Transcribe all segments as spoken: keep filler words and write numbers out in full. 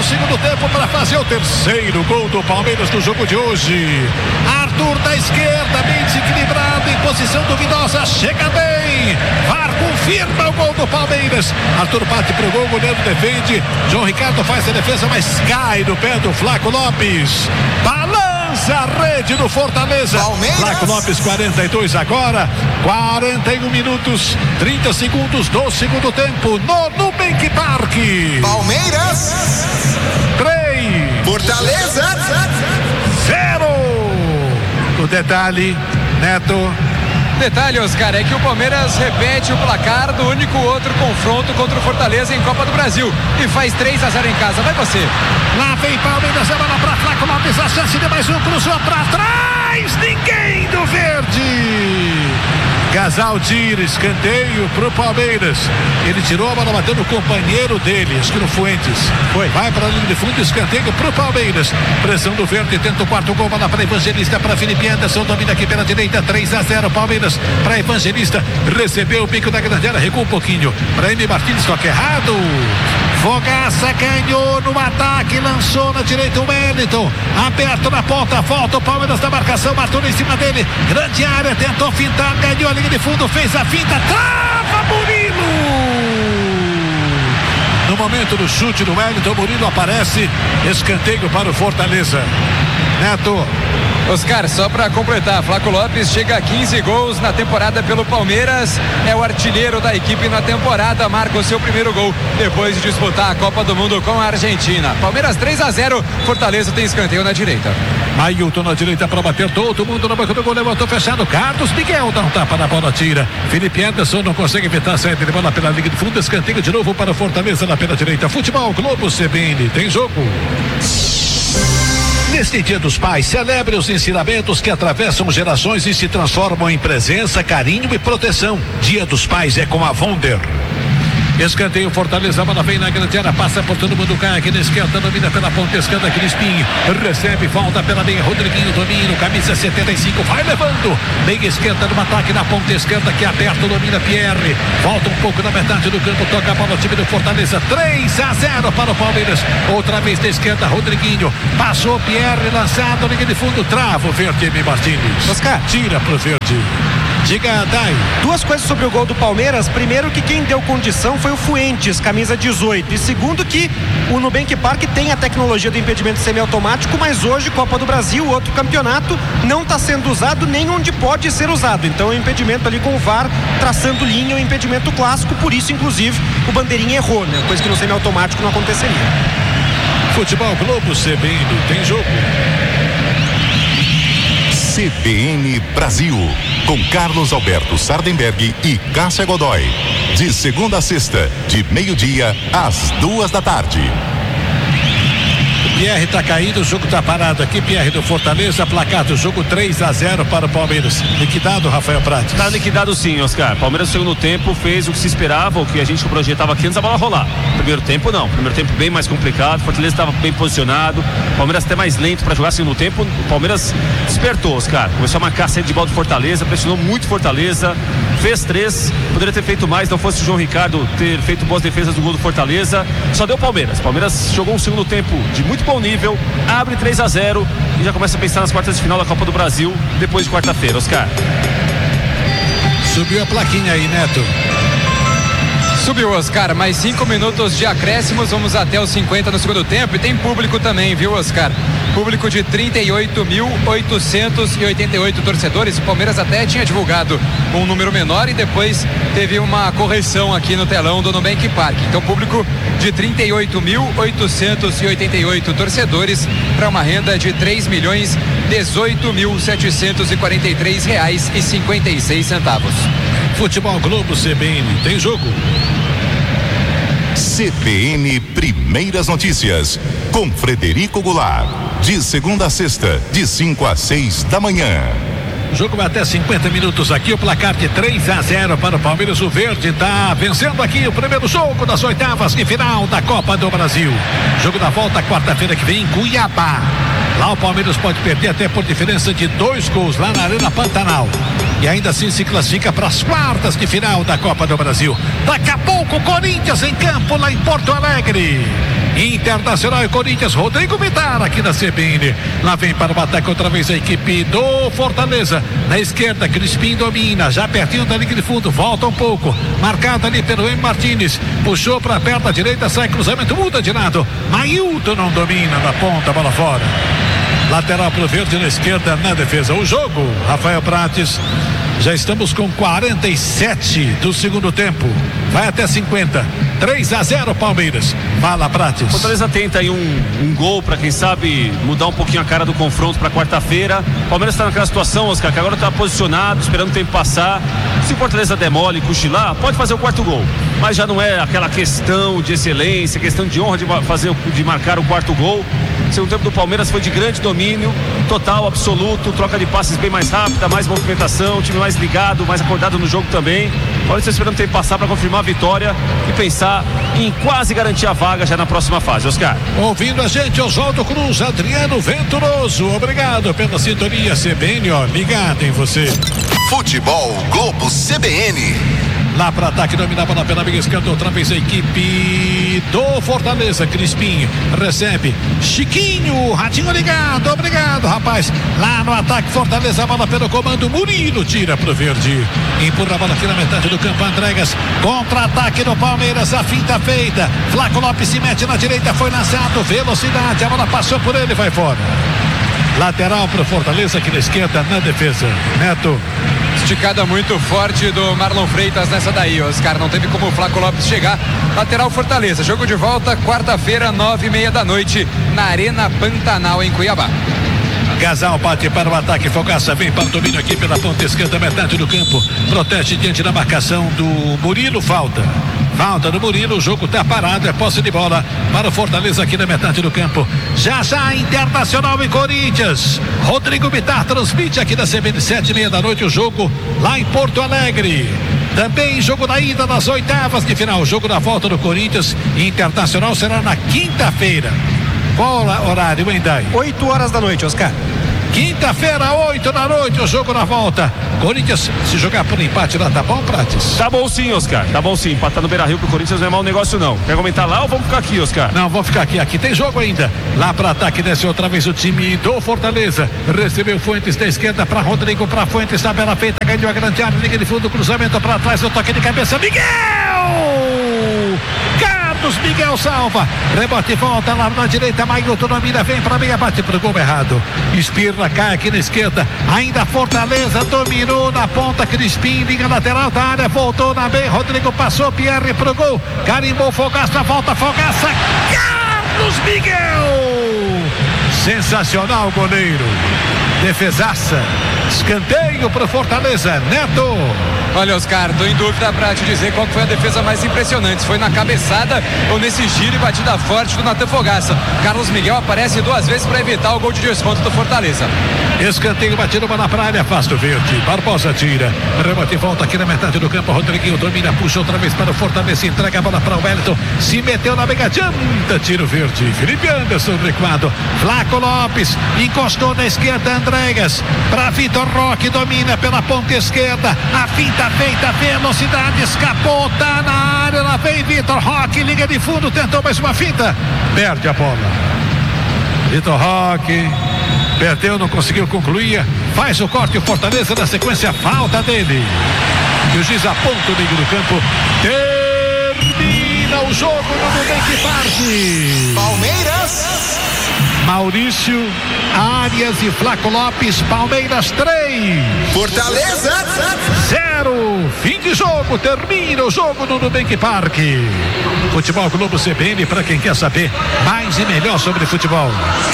segundo tempo para fazer o terceiro gol do Palmeiras no jogo de hoje. Arthur da esquerda, bem desequilibrado, em posição duvidosa, chega bem. V A R confirma o gol do Palmeiras. Arthur bate pro gol, o goleiro defende. João Ricardo faz a defesa, mas cai no pé do Flaco Lopes. Balança a rede do Fortaleza. Palmeiras. Flaco Lopes, quarenta e dois agora. quarenta e um minutos, trinta segundos do segundo tempo no Nubank Park. Palmeiras. três. Fortaleza. zero. O detalhe, Neto. Detalhe, Oscar, é que o Palmeiras repete o placar do único outro confronto contra o Fortaleza em Copa do Brasil e faz três a zero em casa. Vai você. Lá vem Palmeiras, a bola pra Flaco Lopes, a chance de mais um, cruzou pra trás, ninguém do verde. Casal tira, escanteio pro Palmeiras. Ele tirou a bola, bateu no companheiro dele, acho que no Fuentes. Foi. Vai para a linha de fundo, escanteio pro Palmeiras. Pressão do verde, tenta o quarto gol, bola para Evangelista, para Felipe Anderson, domina aqui pela direita, três a zero Palmeiras para Evangelista. Recebeu o pico da grande área, recua um pouquinho. Para M. Martins, toque errado. Fogaça ganhou no ataque, lançou na direita o Wellington, aberto na ponta, volta o Palmeiras da marcação, Arthur em cima dele, grande área, tentou fintar, ganhou a linha de fundo, fez a finta, trava Murilo. No momento do chute do Wellington, Murilo aparece, escanteio para o Fortaleza. Neto. Oscar, só para completar, Flaco Lopes chega a quinze gols na temporada pelo Palmeiras, é o artilheiro da equipe na temporada, marca o seu primeiro gol depois de disputar a Copa do Mundo com a Argentina. Palmeiras três a zero, Fortaleza tem escanteio na direita. Ailton na direita para bater, todo mundo na boca do gol, levantou fechado, Carlos Miguel dá um tapa na bola, tira. Felipe Anderson não consegue evitar a saída de bola pela linha de fundo, escanteio de novo para Fortaleza na pela direita. Futebol Globo C B N, tem jogo. Neste Dia dos Pais, celebre os ensinamentos que atravessam gerações e se transformam em presença, carinho e proteção. Dia dos Pais é com a Wonder. Escanteio, Fortaleza, a bola vem na grande área, passa por todo mundo, cai aqui na esquerda, domina pela ponta esquerda, Crispim, recebe, volta pela meia, Rodriguinho, domina, camisa setenta e cinco, vai levando, meia esquerda no ataque, na ponta esquerda, que aberto, domina Pierre, volta um pouco na metade do campo, toca a bola, time do Fortaleza, três a zero para o Palmeiras, outra vez da esquerda, Rodriguinho, passou Pierre, lançado, linha de fundo, trava o verde, M. Martins. Oscar. Tira pro verde. Diga, Dai. Duas coisas sobre o gol do Palmeiras. Primeiro, que quem deu condição foi o Fuentes, camisa dezoito. E segundo, que o Nubank Park tem a tecnologia do impedimento semiautomático, mas hoje, Copa do Brasil, outro campeonato, não está sendo usado nem onde pode ser usado. Então é um impedimento ali com o V A R traçando linha, um impedimento clássico. Por isso, inclusive, o bandeirinha errou, né? Coisa que no semiautomático não aconteceria. Futebol Globo C B N, tem jogo. C B N Brasil, com Carlos Alberto Sardenberg e Cássia Godoy. De segunda a sexta, de meio-dia às duas da tarde. Pierre tá caindo, o jogo tá parado aqui, Pierre do Fortaleza, placar do jogo três a zero para o Palmeiras. Liquidado, Rafael Prates? Tá liquidado sim, Oscar. Palmeiras no segundo tempo fez o que se esperava, o que a gente projetava aqui antes da bola rolar. Primeiro tempo não, primeiro tempo bem mais complicado, Fortaleza estava bem posicionado, Palmeiras até mais lento para jogar segundo tempo, o Palmeiras despertou, Oscar. Começou a marcar a saída de bola do Fortaleza, pressionou muito Fortaleza, fez três, poderia ter feito mais, não fosse o João Ricardo ter feito boas defesas do gol do Fortaleza, só deu Palmeiras. Palmeiras jogou um segundo tempo de muito bom nível, abre três a zero e já começa a pensar nas quartas de final da Copa do Brasil depois de quarta-feira, Oscar. Subiu a plaquinha aí, Neto. Subiu, Oscar, mais cinco minutos de acréscimos, vamos até os cinquenta no segundo tempo e tem público também, viu, Oscar? Público de trinta e oito mil oitocentos e oitenta e oito torcedores. O Palmeiras até tinha divulgado um número menor e depois teve uma correção aqui no telão do Nubank Park. Então, público de trinta e oito mil oitocentos e oitenta e oito torcedores para uma renda de três milhões dezoito mil setecentos e quarenta e três reais e cinquenta e seis centavos. Futebol Globo C B N, tem jogo. C B N Primeiras Notícias, com Frederico Goulart. De segunda a sexta, de cinco a seis da manhã. Jogo vai até cinquenta minutos aqui, o placar de três a zero para o Palmeiras. O Verde está vencendo aqui o primeiro jogo das oitavas de final da Copa do Brasil. Jogo da volta quarta-feira que vem em Cuiabá. Lá o Palmeiras pode perder até por diferença de dois gols lá na Arena Pantanal. e ainda assim se classifica para as quartas de final da Copa do Brasil. Daqui a pouco, Corinthians em campo lá em Porto Alegre. Internacional e Corinthians, Rodrigo Bitar aqui na C B N. Lá vem para o ataque outra vez a equipe do Fortaleza. Na esquerda, Crispim domina, já pertinho da linha de fundo, volta um pouco. Marcado ali pelo M. Martínez. Puxou para a perna direita, sai cruzamento, muda de lado. Mailton não domina na ponta, bola fora. Lateral para o Verde na esquerda, na defesa. O jogo, Rafael Prates. Já estamos com quarenta e sete do segundo tempo. Vai até cinquenta. três a zero Palmeiras. Fala, Prates. Fortaleza tenta aí um, um gol para quem sabe mudar um pouquinho a cara do confronto para quarta-feira. Palmeiras está naquela situação, Oscar, que agora está posicionado, esperando o tempo passar. Se Fortaleza demole, cochilar, pode fazer o quarto gol. Mas já não é aquela questão de excelência, questão de honra de fazer, de marcar o quarto gol. O segundo tempo do Palmeiras foi de grande domínio, total, absoluto, troca de passes bem mais rápida, mais movimentação, time mais ligado, mais acordado no jogo também. Olha, está esperando o tempo passar para confirmar a vitória e pensar em quase garantir a vaga já na próxima fase, Oscar. Ouvindo a gente, Oswaldo Cruz, Adriano Venturoso, obrigado pela sintonia C B N, ó, ligado em você. Futebol Globo C B N. Lá para ataque, domina a bola pela meia esquerda, outra vez a equipe do Fortaleza. Crispim recebe, Chiquinho, Ratinho ligado, obrigado, rapaz. Lá no ataque, Fortaleza, a bola pelo comando, Murilo tira pro Verde, empurra a bola aqui na metade do campo, Andregas, contra-ataque do Palmeiras, a finta feita, Flaco Lopes se mete na direita, foi lançado, velocidade, a bola passou por ele, vai fora. Lateral pro Fortaleza aqui na esquerda, na defesa, Neto. Esticada muito forte do Marlon Freitas nessa daí, Oscar. Não teve como o Flaco Lopes chegar. Lateral Fortaleza. Jogo de volta, quarta-feira, nove e meia da noite, na Arena Pantanal, em Cuiabá. Gasal bate para o ataque, Fogaça vem para o domínio aqui pela ponta esquerda, metade do campo. Protege diante da marcação do Murilo, falta. Falta do Murilo, o jogo está parado, é posse de bola para o Fortaleza aqui na metade do campo. Já já, Internacional e Corinthians. Rodrigo Bitar transmite aqui da C B N, sete e meia da noite, o jogo lá em Porto Alegre. Também jogo da ida das oitavas de final, jogo da volta do Corinthians e Internacional será na quinta-feira. Qual horário, hein, Dai? oito horas da noite, Oscar. Quinta-feira, oito da noite, o jogo na volta. Corinthians, se jogar por empate lá, tá bom, Prates? Tá bom sim, Oscar, tá bom sim. Empatar no Beira-Rio pro Corinthians não é mau negócio não. Quer comentar lá ou vamos ficar aqui, Oscar? Não, vamos ficar aqui, aqui tem jogo ainda. Lá para ataque, desce outra vez o time do Fortaleza. Recebeu Fuentes da esquerda para Rodrigo, para Fuentes, tabela feita, ganhou a grande área, liga de fundo, cruzamento para trás, o toque de cabeça, Miguel! Carlos Miguel salva, rebote e volta lá na direita, Mailton domina, vem para meia, bate pro gol errado, Espirra cai aqui na esquerda, ainda Fortaleza dominou na ponta, Crispim, linha lateral da área, voltou na B, Rodrigo passou, Pierre pro gol, carimbou Fogaça, volta Fogaça, Carlos Miguel, sensacional goleiro, defesaça, escanteio pro Fortaleza, Neto. Olha, Oscar, tô em dúvida pra te dizer qual foi a defesa mais impressionante, se foi na cabeçada ou nesse giro e batida forte do Natan Fogaça. Carlos Miguel aparece duas vezes para evitar o gol de desconto do Fortaleza. Escanteio batido na praia, afasta o Verde, Barbosa tira, rebote e volta aqui na metade do campo, Rodriguinho domina, puxa outra vez para o Fortaleza, entrega a bola para o Wellington, se meteu na mega, adianta, tira o Verde, Felipe Anderson recuado, Flaco Lopes, encostou na esquerda, Andregas, para Vitor Roque, domina pela ponta esquerda, a finta feita, velocidade, escapou, tá na área, lá vem Vitor Roque, liga de fundo, tentou mais uma finta, perde a bola, Vitor Roque, perdeu, não conseguiu concluir, faz o corte, o Fortaleza na sequência, falta dele, e o juiz aponta o meio do campo, termina o jogo no Nubank Parque. Palmeiras, Maurício, Arias e Flaco Lopes, Palmeiras três, Fortaleza zero, fim de jogo, termina o jogo no Nubank Parque. Futebol Globo C B N, para quem quer saber mais e melhor sobre futebol.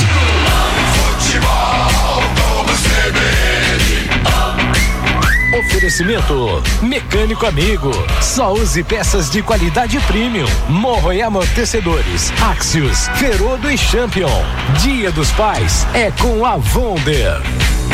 Futebol Globo C B N. Oferecimento Mecânico Amigo. Só use peças de qualidade premium. Morro e amortecedores. Axios, Ferodo e Champion. Dia dos Pais é com a Wonder.